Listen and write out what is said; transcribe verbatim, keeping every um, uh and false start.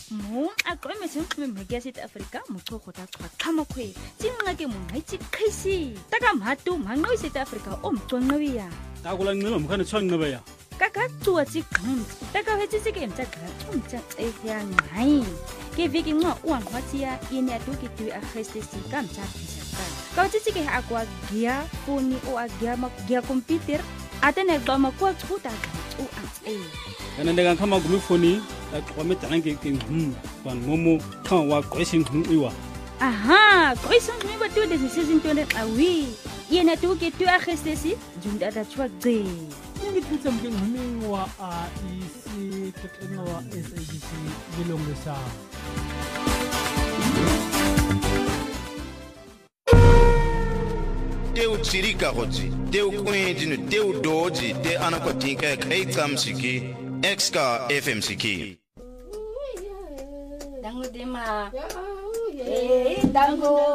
mo a qome sengwe mmeke South Africa mo tsogo ta qhama khwe tsinqa ke mo ngaitsi qhisi taka mhatu manqo South Africa o mqonqobiya ta kula nqilo mkhane tshwanqebeya kaka tsuwa tsi qhantsi taka hetsi ke mtsa qa tshumtsa tseya ngai ke viki nqa uang khwatia ine atuki tu a khestesi ka mtsa phisa ka tsi ke akwa gia foni o a gia ma gia computer atene qoma kwa tsuta u a tse kana ndeka khama gumi foni ta qome tana ke ke hm ban momo tha wa qwesing hm iwa aha qwesing hm ba tu de season tone awi ine atuki tu a khestesi junda da chwa tse ngititsa mke ngumi wa a isi totena wa S A B C bilongisa teu tsirika gotsi teu kwendinu teu doji te anakotinka kai tsamsiki Exka F M C K dango dema eh dango